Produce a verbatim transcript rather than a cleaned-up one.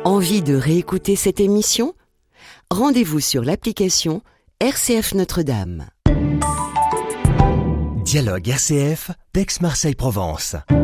Envie de réécouter cette émission ? Rendez-vous sur l'application R C F Notre-Dame. Dialogue R C F, d'Aix-Marseille-Provence.